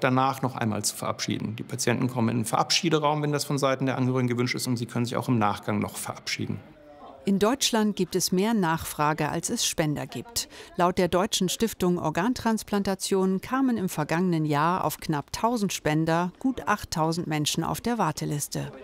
danach noch einmal zu verabschieden. Die Patienten kommen in einen Verabschiederaum, wenn das von Seiten der Angehörigen gewünscht ist, und sie können sich auch im Nachgang noch verabschieden. In Deutschland gibt es mehr Nachfrage, als es Spender gibt. Laut der Deutschen Stiftung Organtransplantation kamen im vergangenen Jahr auf knapp 1000 Spender gut 8000 Menschen auf der Warteliste.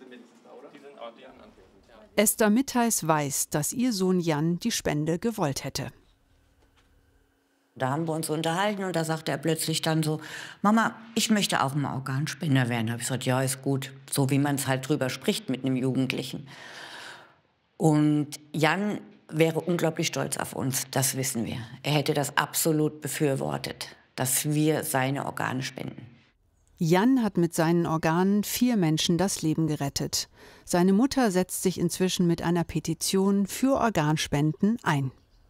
Esther Mittheis weiß, dass ihr Sohn Jan die Spende gewollt hätte. Da haben wir uns unterhalten und da sagte er plötzlich dann so: Mama, ich möchte auch mal Organspender werden. Da habe ich gesagt, ja, ist gut. So wie man es halt drüber spricht mit einem Jugendlichen. Und Jan wäre unglaublich stolz auf uns, das wissen wir. Er hätte das absolut befürwortet, dass wir seine Organe spenden. Jan hat mit seinen Organen 4 Menschen das Leben gerettet. Seine Mutter setzt sich inzwischen mit einer Petition für Organspenden ein.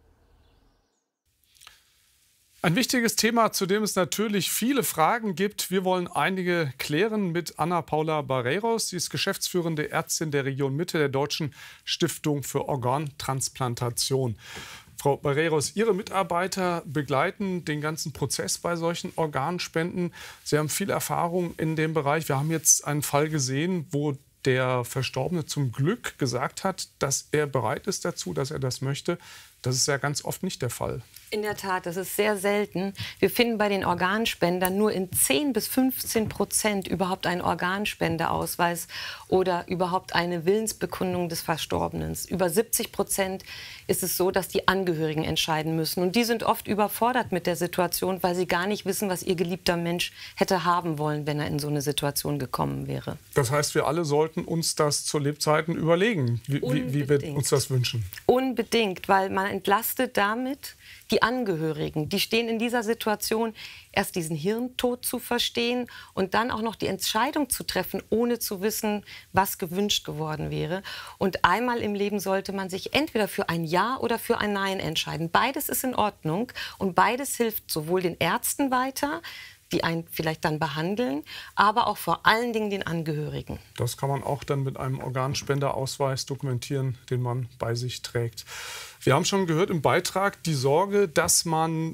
Ein wichtiges Thema, zu dem es natürlich viele Fragen gibt. Wir wollen einige klären mit Ana Paula Barreiros. Sie ist geschäftsführende Ärztin der Region Mitte der Deutschen Stiftung für Organtransplantation. Frau Barreiros, Ihre Mitarbeiter begleiten den ganzen Prozess bei solchen Organspenden. Sie haben viel Erfahrung in dem Bereich. Wir haben jetzt einen Fall gesehen, wo der Verstorbene zum Glück gesagt hat, dass er bereit ist dazu, dass er das möchte. Das ist ja ganz oft nicht der Fall. In der Tat, das ist sehr selten. Wir finden bei den Organspendern nur in 10 bis 15% überhaupt einen Organspendeausweis oder überhaupt eine Willensbekundung des Verstorbenen. Über 70% ist es so, dass die Angehörigen entscheiden müssen. Und die sind oft überfordert mit der Situation, weil sie gar nicht wissen, was ihr geliebter Mensch hätte haben wollen, wenn er in so eine Situation gekommen wäre. Das heißt, wir alle sollten uns das zu Lebzeiten überlegen, wie wir uns das wünschen. Unbedingt, weil man entlastet damit die Angehörigen. Die stehen in dieser Situation, erst diesen Hirntod zu verstehen und dann auch noch die Entscheidung zu treffen, ohne zu wissen, was gewünscht geworden wäre. Und einmal im Leben sollte man sich entweder für ein Ja oder für ein Nein entscheiden. Beides ist in Ordnung und beides hilft sowohl den Ärzten weiter, die einen vielleicht dann behandeln, aber auch vor allen Dingen den Angehörigen. Das kann man auch dann mit einem Organspenderausweis dokumentieren, den man bei sich trägt. Wir haben schon gehört im Beitrag die Sorge, dass man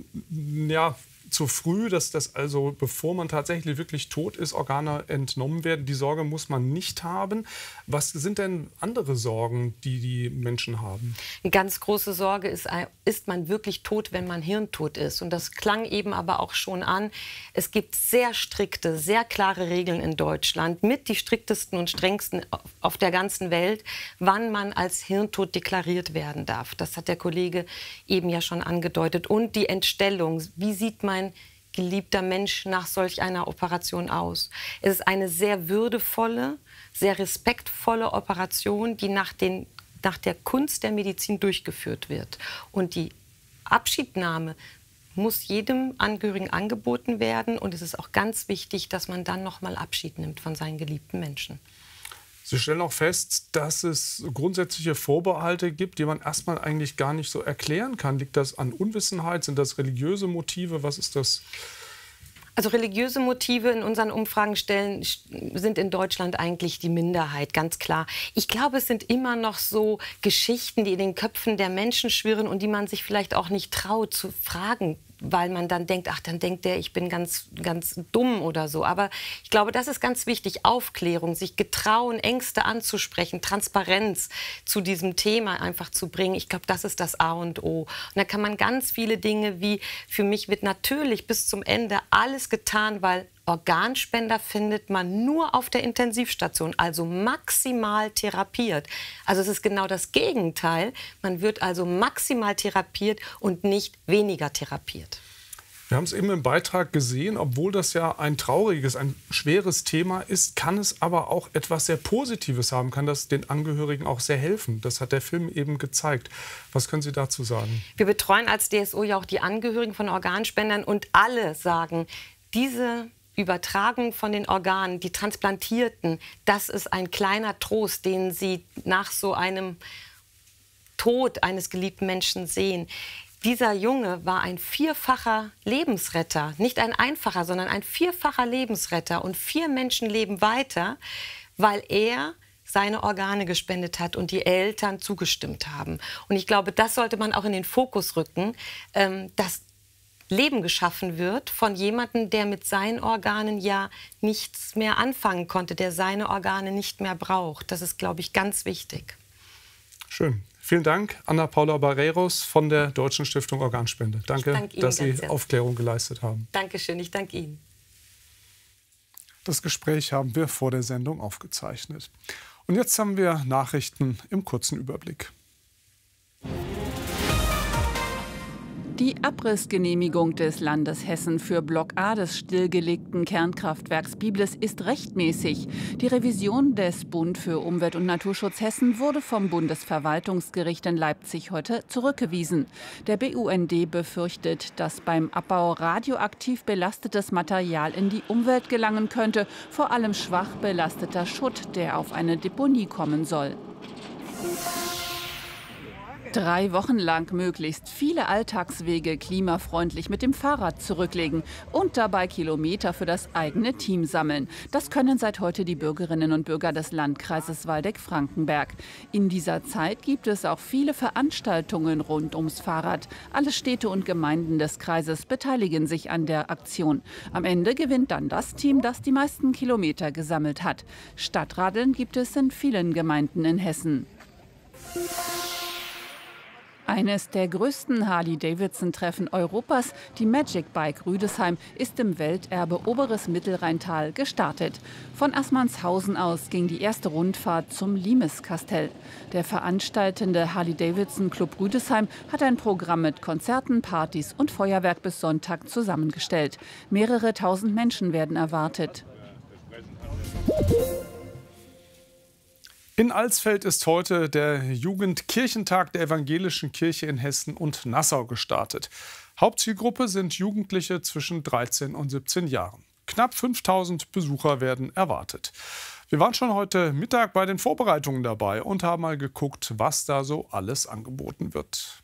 zu früh, dass das also, bevor man tatsächlich wirklich tot ist, Organe entnommen werden. Die Sorge muss man nicht haben. Was sind denn andere Sorgen, die die Menschen haben? Eine ganz große Sorge ist man wirklich tot, wenn man hirntot ist? Und das klang eben aber auch schon an. Es gibt sehr strikte, sehr klare Regeln in Deutschland, mit die striktesten und strengsten auf der ganzen Welt, wann man als hirntot deklariert werden darf. Das hat der Kollege eben ja schon angedeutet. Und die Entstellung, wie sieht mein geliebter Mensch nach solch einer Operation aus? Es ist eine sehr würdevolle, sehr respektvolle Operation, die nach der Kunst der Medizin durchgeführt wird. Und die Abschiednahme muss jedem Angehörigen angeboten werden. Und es ist auch ganz wichtig, dass man dann noch mal Abschied nimmt von seinen geliebten Menschen. Sie stellen auch fest, dass es grundsätzliche Vorbehalte gibt, die man erstmal eigentlich gar nicht so erklären kann. Liegt das an Unwissenheit? Sind das religiöse Motive? Was ist das? Also religiöse Motive in unseren Umfragen sind in Deutschland eigentlich die Minderheit, ganz klar. Ich glaube, es sind immer noch so Geschichten, die in den Köpfen der Menschen schwirren und die man sich vielleicht auch nicht traut zu fragen, weil man dann denkt, ach, dann denkt der, ich bin ganz, ganz dumm oder so. Aber ich glaube, das ist ganz wichtig, Aufklärung, sich getrauen, Ängste anzusprechen, Transparenz zu diesem Thema einfach zu bringen. Ich glaube, das ist das A und O. Und da kann man ganz viele Dinge wie, für mich wird natürlich bis zum Ende alles getan, weil Organspender findet man nur auf der Intensivstation, also maximal therapiert. Also es ist genau das Gegenteil. Man wird also maximal therapiert und nicht weniger therapiert. Wir haben es eben im Beitrag gesehen, obwohl das ja ein trauriges, ein schweres Thema ist, kann es aber auch etwas sehr Positives haben, kann das den Angehörigen auch sehr helfen. Das hat der Film eben gezeigt. Was können Sie dazu sagen? Wir betreuen als DSO ja auch die Angehörigen von Organspendern und alle sagen, diese Übertragung von den Organen, die Transplantierten, das ist ein kleiner Trost, den sie nach so einem Tod eines geliebten Menschen sehen. Dieser Junge war ein 4-facher Lebensretter, nicht ein einfacher, sondern ein 4-facher Lebensretter. Und 4 Menschen leben weiter, weil er seine Organe gespendet hat und die Eltern zugestimmt haben. Und ich glaube, das sollte man auch in den Fokus rücken, dass Leben geschaffen wird von jemandem, der mit seinen Organen ja nichts mehr anfangen konnte, der seine Organe nicht mehr braucht. Das ist, glaube ich, ganz wichtig. Schön. Vielen Dank, Ana-Paula Barreiros von der Deutschen Stiftung Organspende. Danke, dass Sie Aufklärung geleistet haben. Dankeschön, ich danke Ihnen. Das Gespräch haben wir vor der Sendung aufgezeichnet. Und jetzt haben wir Nachrichten im kurzen Überblick. Die Abrissgenehmigung des Landes Hessen für Block A des stillgelegten Kernkraftwerks Biblis ist rechtmäßig. Die Revision des Bund für Umwelt und Naturschutz Hessen wurde vom Bundesverwaltungsgericht in Leipzig heute zurückgewiesen. Der BUND befürchtet, dass beim Abbau radioaktiv belastetes Material in die Umwelt gelangen könnte, vor allem schwach belasteter Schutt, der auf eine Deponie kommen soll. 3 Wochen lang möglichst viele Alltagswege klimafreundlich mit dem Fahrrad zurücklegen und dabei Kilometer für das eigene Team sammeln. Das können seit heute die Bürgerinnen und Bürger des Landkreises Waldeck-Frankenberg. In dieser Zeit gibt es auch viele Veranstaltungen rund ums Fahrrad. Alle Städte und Gemeinden des Kreises beteiligen sich an der Aktion. Am Ende gewinnt dann das Team, das die meisten Kilometer gesammelt hat. Stadtradeln gibt es in vielen Gemeinden in Hessen. Eines der größten Harley-Davidson-Treffen Europas, die Magic Bike Rüdesheim, ist im Welterbe Oberes Mittelrheintal gestartet. Von Assmannshausen aus ging die erste Rundfahrt zum Limeskastell. Der veranstaltende Harley-Davidson-Club Rüdesheim hat ein Programm mit Konzerten, Partys und Feuerwerk bis Sonntag zusammengestellt. Mehrere tausend Menschen werden erwartet. In Alsfeld ist heute der Jugendkirchentag der Evangelischen Kirche in Hessen und Nassau gestartet. Hauptzielgruppe sind Jugendliche zwischen 13 und 17 Jahren. Knapp 5000 Besucher werden erwartet. Wir waren schon heute Mittag bei den Vorbereitungen dabei und haben mal geguckt, was da so alles angeboten wird.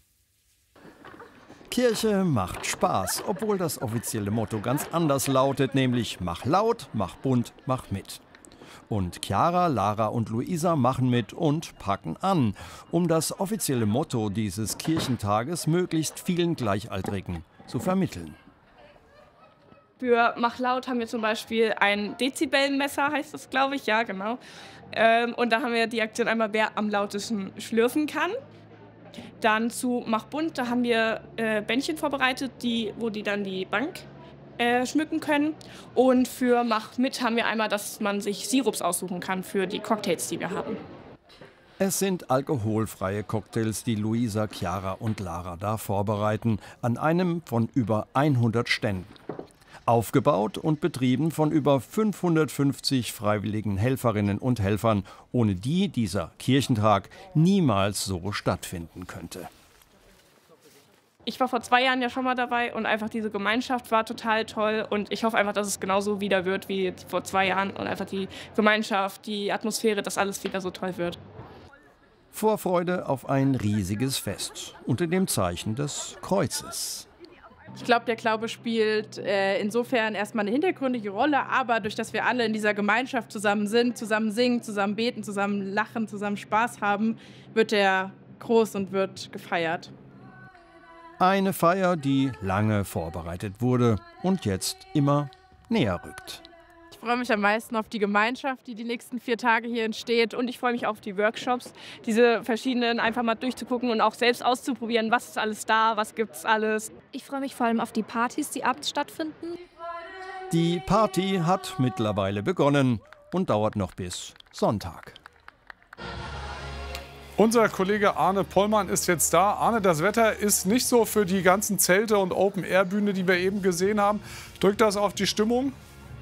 Kirche macht Spaß, obwohl das offizielle Motto ganz anders lautet, nämlich mach laut, mach bunt, mach mit. Und Chiara, Lara und Luisa machen mit und packen an, um das offizielle Motto dieses Kirchentages möglichst vielen Gleichaltrigen zu vermitteln. Für Mach laut haben wir zum Beispiel ein Dezibelmesser, heißt das, glaube ich, ja genau. Und da haben wir die Aktion einmal, wer am lautesten schlürfen kann. Dann zu Mach bunt, da haben wir Bändchen vorbereitet, wo die dann die Bank schmücken können. Und für Mach mit haben wir einmal, dass man sich Sirups aussuchen kann für die Cocktails, die wir haben. Es sind alkoholfreie Cocktails, die Luisa, Chiara und Lara da vorbereiten, an einem von über 100 Ständen. Aufgebaut und betrieben von über 550 freiwilligen Helferinnen und Helfern, ohne die dieser Kirchentag niemals so stattfinden könnte. Ich war vor 2 Jahren ja schon mal dabei und einfach diese Gemeinschaft war total toll und ich hoffe einfach, dass es genauso wieder wird wie vor 2 Jahren und einfach die Gemeinschaft, die Atmosphäre, dass alles wieder so toll wird. Vorfreude auf ein riesiges Fest unter dem Zeichen des Kreuzes. Ich glaube, der Glaube spielt insofern erstmal eine hintergründige Rolle, aber durch dass wir alle in dieser Gemeinschaft zusammen sind, zusammen singen, zusammen beten, zusammen lachen, zusammen Spaß haben, wird er groß und wird gefeiert. Eine Feier, die lange vorbereitet wurde und jetzt immer näher rückt. Ich freue mich am meisten auf die Gemeinschaft, die nächsten 4 Tage hier entsteht. Und ich freue mich auf die Workshops, diese verschiedenen einfach mal durchzugucken und auch selbst auszuprobieren, was ist alles da, was gibt's alles. Ich freue mich vor allem auf die Partys, die abends stattfinden. Die Party hat mittlerweile begonnen und dauert noch bis Sonntag. Unser Kollege Arne Pollmann ist jetzt da. Arne, das Wetter ist nicht so für die ganzen Zelte und Open-Air-Bühne, die wir eben gesehen haben. Drückt das auf die Stimmung?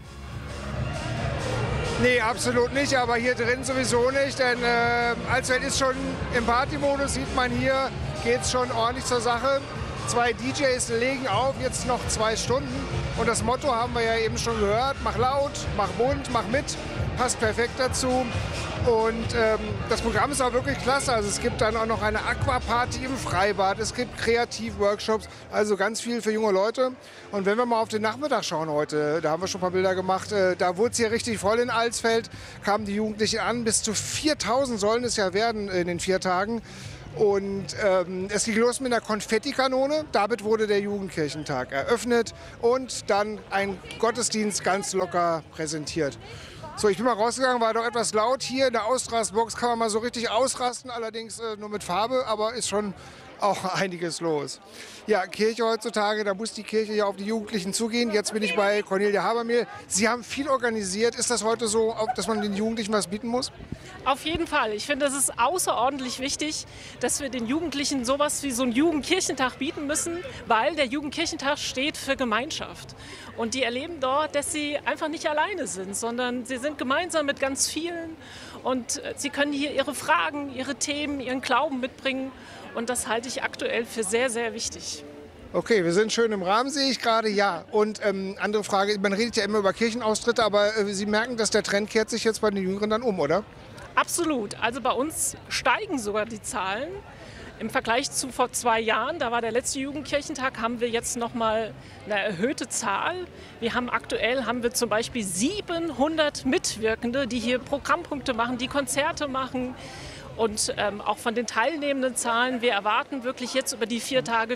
Nee, absolut nicht, aber hier drin sowieso nicht, denn Alsfeld ist schon im Partymodus, sieht man hier, geht es schon ordentlich zur Sache. 2 DJs legen auf, jetzt noch 2 Stunden und das Motto haben wir ja eben schon gehört, mach laut, mach bunt, mach mit, passt perfekt dazu. Und das Programm ist auch wirklich klasse. Also es gibt dann auch noch eine Aquaparty im Freibad. Es gibt Kreativworkshops, also ganz viel für junge Leute. Und wenn wir mal auf den Nachmittag schauen heute, da haben wir schon ein paar Bilder gemacht, da wurde es hier richtig voll in Alsfeld, kamen die Jugendlichen an. Bis zu 4000 sollen es ja werden in den 4 Tagen. Und es ging los mit einer Konfettikanone. Damit wurde der Jugendkirchentag eröffnet und dann ein Gottesdienst ganz locker präsentiert. So, ich bin mal rausgegangen, war doch etwas laut. Hier in der Ausrastbox kann man mal so richtig ausrasten, allerdings nur mit Farbe, aber ist schon auch einiges los. Ja, Kirche heutzutage, da muss die Kirche ja auf die Jugendlichen zugehen. Jetzt bin ich bei Cornelia Habermehl. Sie haben viel organisiert. Ist das heute so, dass man den Jugendlichen was bieten muss? Auf jeden Fall. Ich finde, es ist außerordentlich wichtig, dass wir den Jugendlichen sowas wie so einen Jugendkirchentag bieten müssen, weil der Jugendkirchentag steht für Gemeinschaft. Und die erleben dort, dass sie einfach nicht alleine sind, sondern sie sind gemeinsam mit ganz vielen und sie können hier ihre Fragen, ihre Themen, ihren Glauben mitbringen. Und das halte ich aktuell für sehr, sehr wichtig. Okay, wir sind schön im Rahmen, sehe ich gerade, ja. Und andere Frage, man redet ja immer über Kirchenaustritte, aber Sie merken, dass der Trend kehrt sich jetzt bei den Jüngeren dann um, oder? Absolut. Also bei uns steigen sogar die Zahlen. Im Vergleich zu vor 2 Jahren, da war der letzte Jugendkirchentag, haben wir jetzt noch mal eine erhöhte Zahl. Aktuell haben wir zum Beispiel 700 Mitwirkende, die hier Programmpunkte machen, die Konzerte machen. Und auch von den teilnehmenden Zahlen, wir erwarten wirklich jetzt über die 4 Tage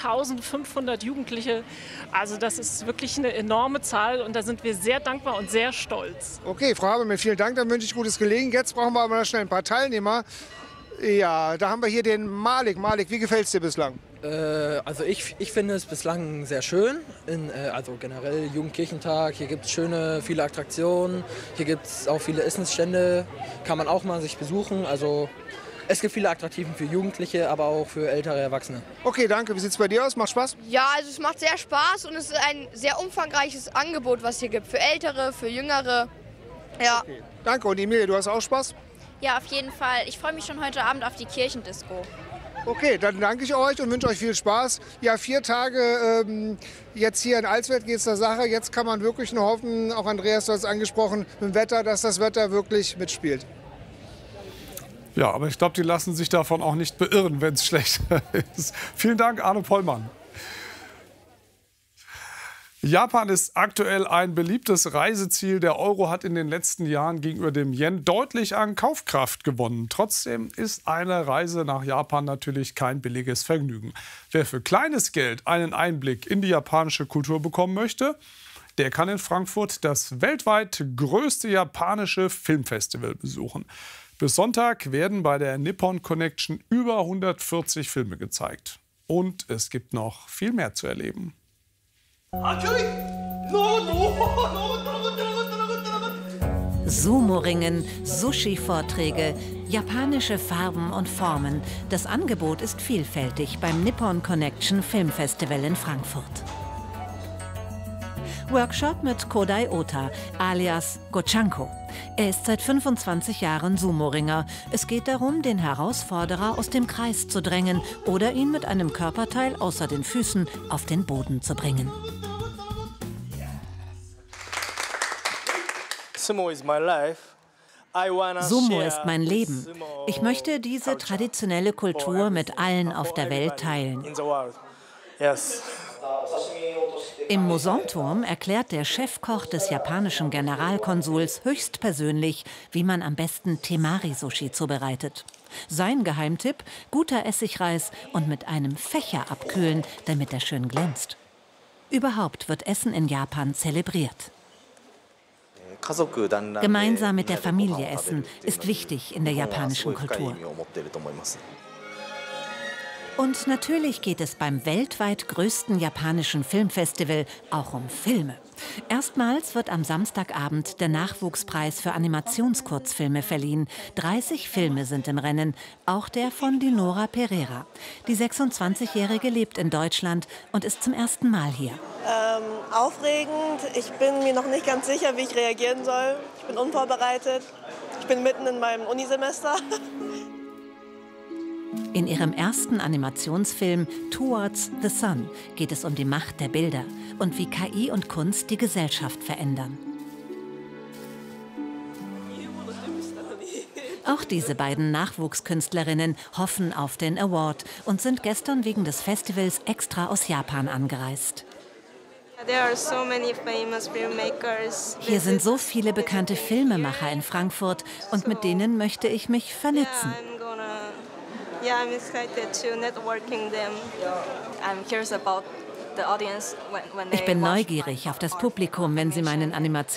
4.500 Jugendliche. Also das ist wirklich eine enorme Zahl und da sind wir sehr dankbar und sehr stolz. Okay, Frau Habermehl, vielen Dank, dann wünsche ich gutes Gelingen. Jetzt brauchen wir aber noch schnell ein paar Teilnehmer. Ja, da haben wir hier den Malik. Malik, wie gefällt es dir bislang? Also ich finde es bislang sehr schön. Also generell Jugendkirchentag, hier gibt es viele Attraktionen, hier gibt es auch viele Essensstände, kann man auch mal sich besuchen. Also es gibt viele Attraktiven für Jugendliche, aber auch für ältere Erwachsene. Okay, danke. Wie sieht es bei dir aus? Macht Spaß? Ja, also es macht sehr Spaß und es ist ein sehr umfangreiches Angebot, was hier gibt. Für Ältere, für Jüngere. Ja. Okay. Danke. Und Emilie, du hast auch Spaß? Ja, auf jeden Fall. Ich freue mich schon heute Abend auf die Kirchendisco. Okay, dann danke ich euch und wünsche euch viel Spaß. Ja, 4 Tage jetzt hier in Alsfeld geht es der Sache. Jetzt kann man wirklich nur hoffen, auch Andreas hat es angesprochen, mit dem Wetter, dass das Wetter wirklich mitspielt. Ja, aber ich glaube, die lassen sich davon auch nicht beirren, wenn es schlecht ist. Vielen Dank, Arno Pollmann. Japan ist aktuell ein beliebtes Reiseziel. Der Euro hat in den letzten Jahren gegenüber dem Yen deutlich an Kaufkraft gewonnen. Trotzdem ist eine Reise nach Japan natürlich kein billiges Vergnügen. Wer für kleines Geld einen Einblick in die japanische Kultur bekommen möchte, der kann in Frankfurt das weltweit größte japanische Filmfestival besuchen. Bis Sonntag werden bei der Nippon Connection über 140 Filme gezeigt. Und es gibt noch viel mehr zu erleben. Sumo-Ringen, Sushi-Vorträge, japanische Farben und Formen. Das Angebot ist vielfältig beim Nippon Connection Filmfestival in Frankfurt. Workshop mit Kodai Ota, alias Gochanko. Er ist seit 25 Jahren Sumo-Ringer. Es geht darum, den Herausforderer aus dem Kreis zu drängen oder ihn mit einem Körperteil außer den Füßen auf den Boden zu bringen. Sumo is my life. Sumo ist mein Leben. Ich möchte diese traditionelle Kultur mit allen auf der Welt teilen. Im Moson-Turm erklärt der Chefkoch des japanischen Generalkonsuls höchstpersönlich, wie man am besten Temari-Sushi zubereitet. Sein Geheimtipp: guter Essigreis und mit einem Fächer abkühlen, damit er schön glänzt. Überhaupt wird Essen in Japan zelebriert. Gemeinsam mit der Familie essen ist wichtig in der japanischen Kultur. Und natürlich geht es beim weltweit größten japanischen Filmfestival auch um Filme. Erstmals wird am Samstagabend der Nachwuchspreis für Animationskurzfilme verliehen. 30 Filme sind im Rennen, auch der von Dinora Pereira. Die 26-Jährige lebt in Deutschland und ist zum ersten Mal hier. Aufregend. Ich bin mir noch nicht ganz sicher, wie ich reagieren soll. Ich bin unvorbereitet. Ich bin mitten in meinem Unisemester. In ihrem ersten Animationsfilm Towards the Sun geht es um die Macht der Bilder und wie KI und Kunst die Gesellschaft verändern. Auch diese beiden Nachwuchskünstlerinnen hoffen auf den Award und sind gestern wegen des Festivals extra aus Japan angereist. Hier sind so viele bekannte Filmemacher in Frankfurt und mit denen möchte ich mich vernetzen. Yeah, I'm excited to networking them. I'm curious about the audience when they Ich bin watch. neugierig auf das Publikum, wenn sie meinen Animationen